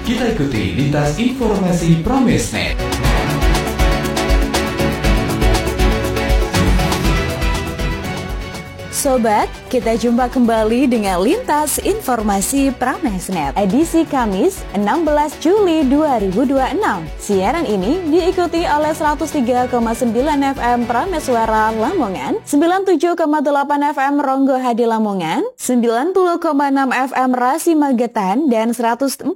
Kita ikuti lintas informasi Pramesnet. Sobat, kita jumpa kembali dengan Lintas Informasi Pramesnet edisi Kamis 16 Juli 2026. Siaran ini diikuti oleh 103,9 FM Prameswara Lamongan, 97,8 FM Ronggo Hadi Lamongan, 90,6 FM Rasi Magetan, dan 104,5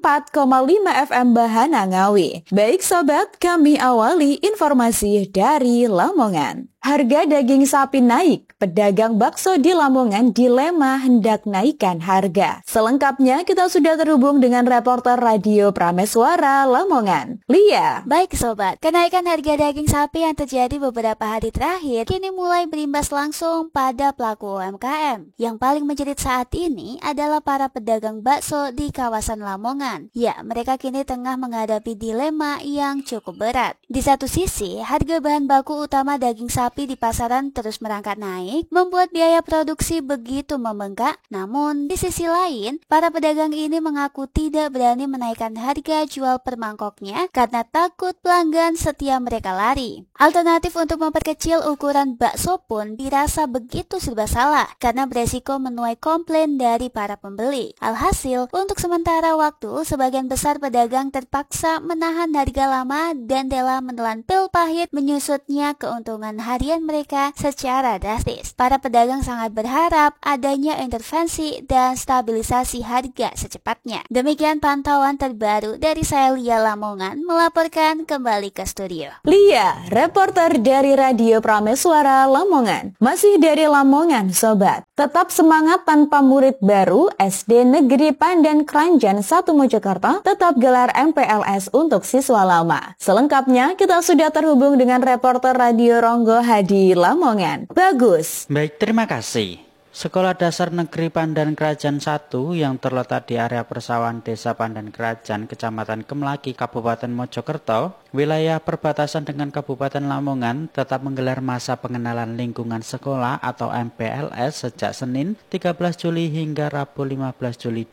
FM Bahana Ngawi. Baik sobat, kami awali informasi dari Lamongan. Harga daging sapi naik, pedagang bakso di Lamongan dilema hendak naikkan harga. Selengkapnya kita sudah terhubung dengan reporter Radio Prameswara Lamongan, Lia. Baik sobat, kenaikan harga daging sapi yang terjadi beberapa hari terakhir kini mulai berimbas langsung pada pelaku UMKM. Yang paling menjerit saat ini adalah para pedagang bakso di kawasan Lamongan. Ya, mereka kini tengah menghadapi dilema yang cukup berat. Di satu sisi, harga bahan baku utama daging sapi di pasaran terus merangkak naik, membuat biaya produksi begitu membengkak. Namun, di sisi lain, para pedagang ini mengaku tidak berani menaikkan harga jual per mangkoknya karena takut pelanggan setia mereka lari. Alternatif untuk memperkecil ukuran bakso pun dirasa begitu serba salah karena beresiko menuai komplain dari para pembeli. Alhasil, untuk sementara waktu, sebagian besar pedagang terpaksa menahan harga lama dan rela menelan pil pahit menyusutnya keuntungan harian mereka secara drastis. Para pedagang sangat berharap adanya intervensi dan stabilisasi harga secepatnya. Demikian pantauan terbaru dari saya, Lia Lamongan, melaporkan kembali ke studio. Lia, reporter dari Radio Prameswara Lamongan. Masih dari Lamongan, sobat. Tetap semangat tanpa murid baru, SD Negeri Pandan Kranjan 1 Mojokerto tetap gelar MPLS untuk siswa lama. Selengkapnya kita sudah terhubung dengan reporter Radio Ronggo Hadi Lamongan. Bagus. Baik, terima kasih. Sekolah Dasar Negeri Pandan Kranjan 1 yang terletak di area persawahan Desa Pandan Kranjan, Kecamatan Kemlaki, Kabupaten Mojokerto, wilayah perbatasan dengan Kabupaten Lamongan, tetap menggelar masa pengenalan lingkungan sekolah atau MPLS sejak Senin 13 Juli hingga Rabu 15 Juli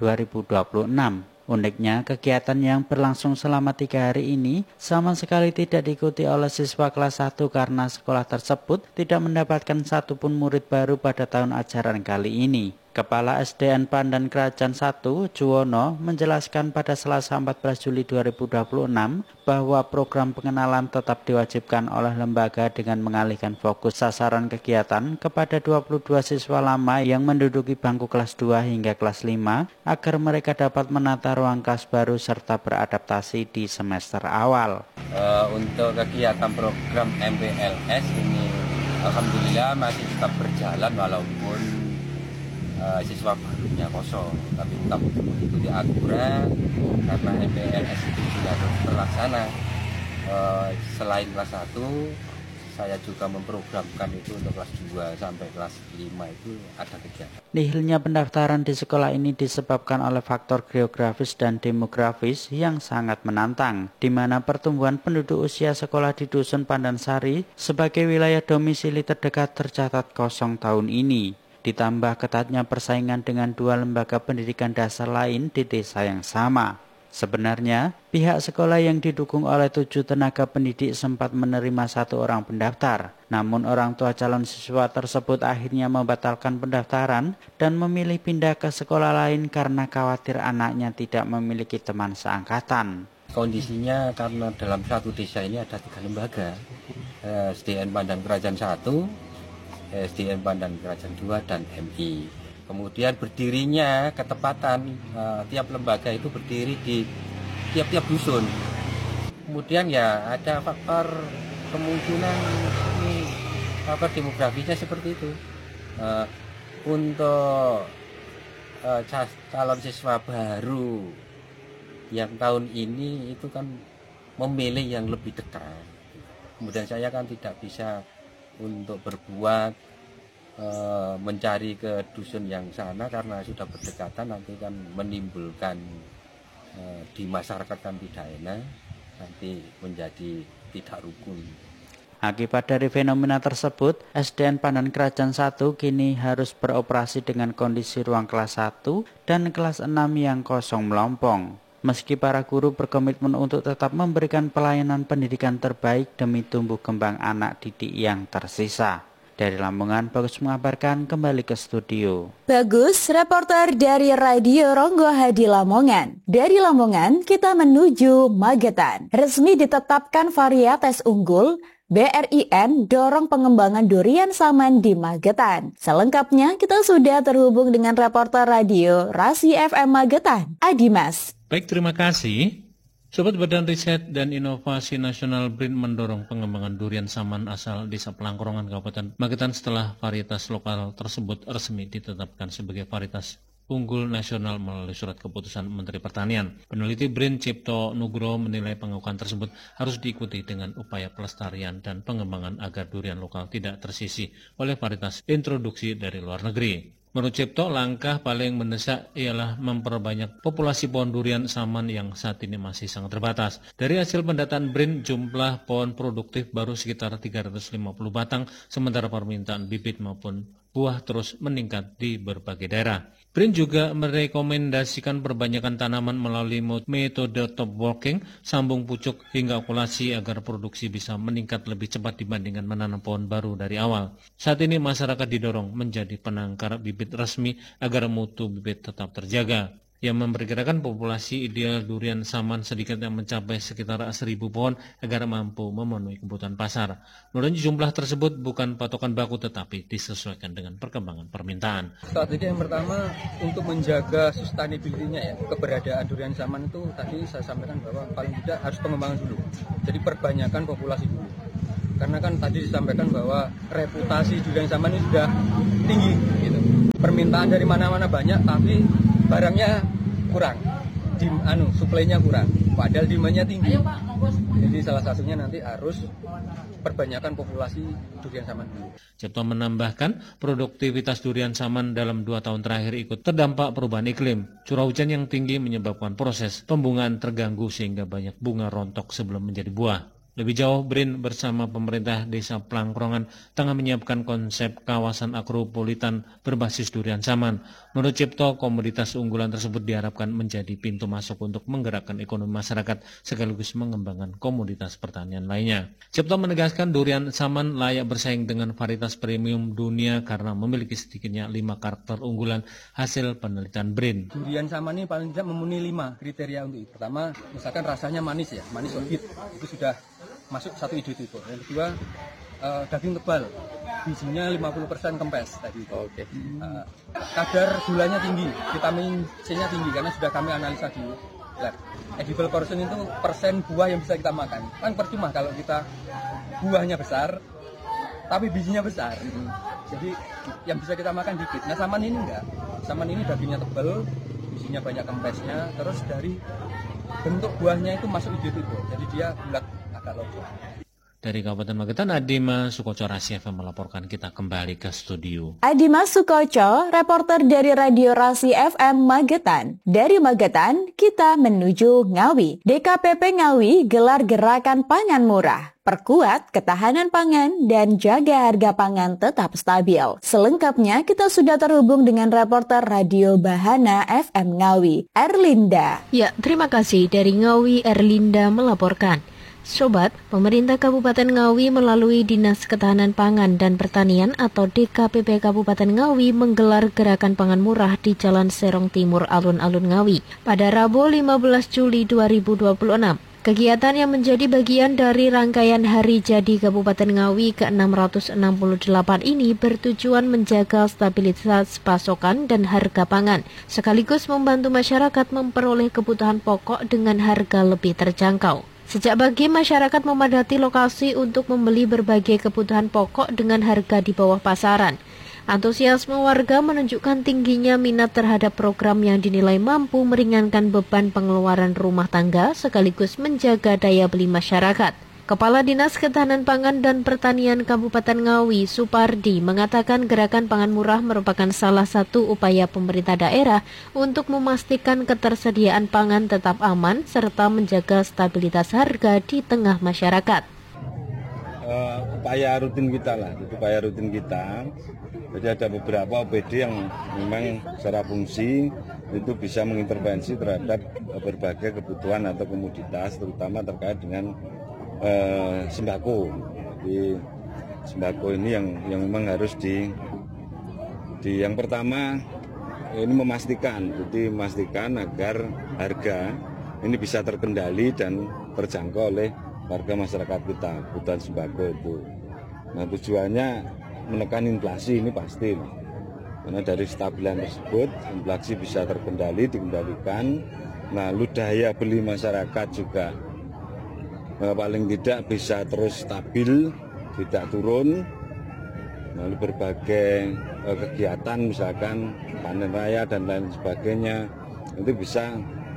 2026. Uniknya, kegiatan yang berlangsung selama 3 hari ini sama sekali tidak diikuti oleh siswa kelas 1 karena sekolah tersebut tidak mendapatkan satupun murid baru pada tahun ajaran kali ini. Kepala SDN Pandan Kranjan 1, Juwono, menjelaskan pada Selasa 14 Juli 2026 bahwa program pengenalan tetap diwajibkan oleh lembaga dengan mengalihkan fokus sasaran kegiatan kepada 22 siswa lama yang menduduki bangku kelas 2 hingga kelas 5 agar mereka dapat menata ruang kelas baru serta beradaptasi di semester awal. Untuk kegiatan program MPLS ini alhamdulillah masih tetap berjalan walaupun siswa barunya kosong, tapi tetap mengikuti aturan karena MPLS itu sudah terlaksana. Selain kelas 1, saya juga memprogramkan itu untuk kelas 2 sampai kelas 5 itu ada kegiatan. Nihilnya pendaftaran di sekolah ini disebabkan oleh faktor geografis dan demografis yang sangat menantang, di mana pertumbuhan penduduk usia sekolah di Dusun Pandansari sebagai wilayah domisili terdekat tercatat kosong tahun ini. Ditambah ketatnya persaingan dengan 2 lembaga pendidikan dasar lain di desa yang sama. Sebenarnya, pihak sekolah yang didukung oleh 7 tenaga pendidik sempat menerima 1 orang pendaftar. Namun orang tua calon siswa tersebut akhirnya membatalkan pendaftaran dan memilih pindah ke sekolah lain karena khawatir anaknya tidak memiliki teman seangkatan. Kondisinya karena dalam satu desa ini ada 3 lembaga, SDN Pandan Kranjan 1, SDN Pandan Kranjan 2 dan MI. Kemudian berdirinya ketepatan tiap lembaga itu berdiri di tiap-tiap dusun. Kemudian ya ada faktor kemungkinan ini faktor demografisnya seperti itu. Untuk calon siswa baru yang tahun ini itu kan memilih yang lebih dekat. Kemudian saya kan tidak bisa untuk berbuat mencari ke dusun yang sana karena sudah berdekatan, nanti kan menimbulkan di masyarakat kan tidak enak, nanti menjadi tidak rukun. Akibat dari fenomena tersebut, SDN Pandan Kranjan 1 kini harus beroperasi dengan kondisi ruang kelas 1 dan kelas 6 yang kosong melompong. Meski para guru berkomitmen untuk tetap memberikan pelayanan pendidikan terbaik demi tumbuh kembang anak didik yang tersisa. Dari Lamongan, Bagus mengabarkan, kembali ke studio. Bagus, reporter dari Radio Ronggo Hadi Lamongan. Dari Lamongan, kita menuju Magetan. Resmi ditetapkan varietas unggul, BRIN dorong pengembangan durian saman di Magetan. Selengkapnya, kita sudah terhubung dengan reporter radio Rasi FM Magetan, Adimas. Baik, terima kasih. Sobat Badan Riset dan Inovasi Nasional BRIN mendorong pengembangan durian saman asal Desa Pelangkrongan Kabupaten Magetan setelah varietas lokal tersebut resmi ditetapkan sebagai varietas unggul nasional melalui surat keputusan Menteri Pertanian. Peneliti BRIN Cipto Nugroho menilai pengakuan tersebut harus diikuti dengan upaya pelestarian dan pengembangan agar durian lokal tidak tersisih oleh varietas introduksi dari luar negeri. Menurut Cipto, langkah paling mendesak ialah memperbanyak populasi pohon durian saman yang saat ini masih sangat terbatas. Dari hasil pendataan BRIN, jumlah pohon produktif baru sekitar 350 batang, sementara permintaan bibit maupun buah terus meningkat di berbagai daerah. BRIN juga merekomendasikan perbanyakan tanaman melalui metode top walking, sambung pucuk hingga okulasi agar produksi bisa meningkat lebih cepat dibandingkan menanam pohon baru dari awal. Saat ini masyarakat didorong menjadi penangkar bibit resmi agar mutu bibit tetap terjaga. Yang memperkirakan populasi ideal durian saman sedikitnya mencapai sekitar 1.000 pohon agar mampu memenuhi kebutuhan pasar. Menurutnya jumlah tersebut bukan patokan baku tetapi disesuaikan dengan perkembangan permintaan. Strategi yang pertama untuk menjaga sustainability-nya ya, keberadaan durian saman itu tadi saya sampaikan bahwa paling tidak harus pengembangan dulu. Jadi perbanyakan populasi dulu. Karena kan tadi disampaikan bahwa reputasi durian saman ini sudah tinggi gitu. Permintaan dari mana-mana banyak tapi barangnya kurang, suplainya kurang, padahal demand-nya tinggi. Jadi salah satunya nanti harus perbanyakan populasi durian saman dulu. Cipto menambahkan, produktivitas durian saman dalam 2 tahun terakhir ikut terdampak perubahan iklim. Curah hujan yang tinggi menyebabkan proses pembungaan terganggu sehingga banyak bunga rontok sebelum menjadi buah. Lebih jauh, BRIN bersama pemerintah Desa Pelangkrongan tengah menyiapkan konsep kawasan agropolitan berbasis durian saman. Menurut Cipto, komoditas unggulan tersebut diharapkan menjadi pintu masuk untuk menggerakkan ekonomi masyarakat sekaligus mengembangkan komoditas pertanian lainnya. Cipto menegaskan durian saman layak bersaing dengan varietas premium dunia karena memiliki sedikitnya 5 karakter unggulan hasil penelitian BRIN. Durian saman ini paling tidak memenuhi 5 kriteria untuk itu. Pertama, misalkan rasanya manis ya, manis legit, itu sudah masuk satu ide itu. Yang kedua, daging tebal, bijinya 50% kempes tadi itu. Oke. Kadar gulanya tinggi, vitamin C-nya tinggi karena sudah kami analisa di lab. Edible portion itu persen buah yang bisa kita makan. Kan percuma kalau kita buahnya besar, tapi bijinya besar. Jadi yang bisa kita makan dikit. Nah saman ini enggak. Saman ini dagingnya tebal, bijinya banyak kempesnya. Terus dari bentuk buahnya itu masuk hijau itu. Jadi dia bulat. Dari Kabupaten Magetan, Adima Sukoco, Rasi FM melaporkan. Kita kembali ke studio. Adima Sukoco, reporter dari Radio Rasi FM Magetan. Dari Magetan, kita menuju Ngawi. DKPP Ngawi gelar gerakan pangan murah. Perkuat ketahanan pangan dan jaga harga pangan tetap stabil. Selengkapnya kita sudah terhubung dengan reporter Radio Bahana FM Ngawi, Erlinda. Ya, terima kasih. Dari Ngawi, Erlinda melaporkan. Sobat, pemerintah Kabupaten Ngawi melalui Dinas Ketahanan Pangan dan Pertanian atau DKPP Kabupaten Ngawi menggelar gerakan pangan murah di Jalan Serong Timur, Alun-Alun Ngawi pada Rabu 15 Juli 2026. Kegiatan yang menjadi bagian dari rangkaian Hari Jadi Kabupaten Ngawi ke-668 ini bertujuan menjaga stabilitas pasokan dan harga pangan, sekaligus membantu masyarakat memperoleh kebutuhan pokok dengan harga lebih terjangkau. Sejak pagi, masyarakat memadati lokasi untuk membeli berbagai kebutuhan pokok dengan harga di bawah pasaran. Antusiasme warga menunjukkan tingginya minat terhadap program yang dinilai mampu meringankan beban pengeluaran rumah tangga sekaligus menjaga daya beli masyarakat. Kepala Dinas Ketahanan Pangan dan Pertanian Kabupaten Ngawi, Supardi, mengatakan gerakan pangan murah merupakan salah satu upaya pemerintah daerah untuk memastikan ketersediaan pangan tetap aman serta menjaga stabilitas harga di tengah masyarakat. Upaya rutin kita. Jadi ada beberapa OPD yang memang secara fungsi itu bisa mengintervensi terhadap berbagai kebutuhan atau komoditas, terutama terkait dengan sembako. Di sembako ini yang memang harus di yang pertama ini memastikan agar harga ini bisa terkendali dan terjangkau oleh warga masyarakat kita, kebutuhan sembako itu. Nah, tujuannya menekan inflasi ini pasti. Karena dari stabilan tersebut, inflasi bisa dikendalikan. Lalu daya beli masyarakat juga paling tidak bisa terus stabil, tidak turun. Lalu berbagai kegiatan misalkan panen raya dan lain sebagainya itu bisa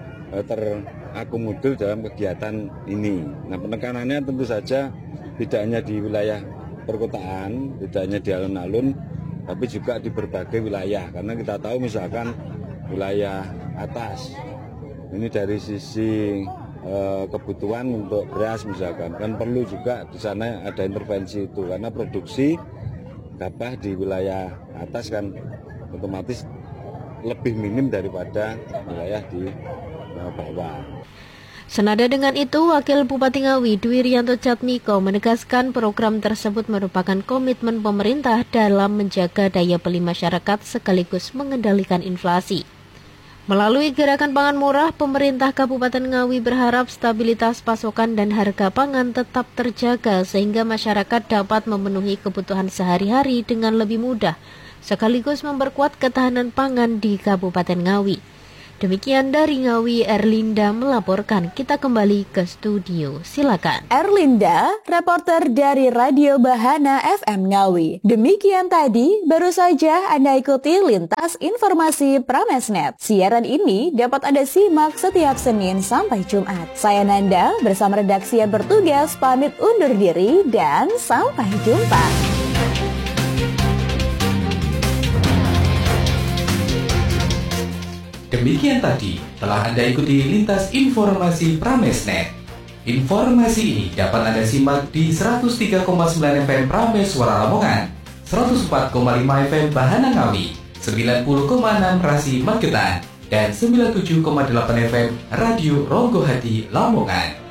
terakomodir dalam kegiatan ini. Nah, penekanannya tentu saja tidak hanya di wilayah perkotaan, tidak hanya di alun-alun, tapi juga di berbagai wilayah. Karena kita tahu misalkan wilayah atas, ini dari sisi kebutuhan untuk beras misalkan, kan perlu juga di sana ada intervensi itu. Karena produksi gabah di wilayah atas kan otomatis lebih minim daripada wilayah di bawah. Senada dengan itu, Wakil Bupati Ngawi Dwi Rianto Jatmiko menegaskan program tersebut merupakan komitmen pemerintah dalam menjaga daya beli masyarakat sekaligus mengendalikan inflasi. Melalui gerakan pangan murah, pemerintah Kabupaten Ngawi berharap stabilitas pasokan dan harga pangan tetap terjaga sehingga masyarakat dapat memenuhi kebutuhan sehari-hari dengan lebih mudah, sekaligus memperkuat ketahanan pangan di Kabupaten Ngawi. Demikian dari Ngawi, Erlinda melaporkan. Kita kembali ke studio, silakan. Erlinda, reporter dari Radio Bahana FM Ngawi. Demikian tadi, baru saja Anda ikuti Lintas Informasi Pramesnet. Siaran ini dapat Anda simak setiap Senin sampai Jumat. Saya Nanda bersama redaksi yang bertugas pamit undur diri dan sampai jumpa. Demikian tadi telah Anda ikuti Lintas Informasi Pramesnet. Informasi ini dapat Anda simak di 103,9 FM Prames Suara Lamongan, 104,5 FM Bahana Ngawi, 90,6 Rasi Magetan, dan 97,8 FM Radio Ronggo Hati Lamongan.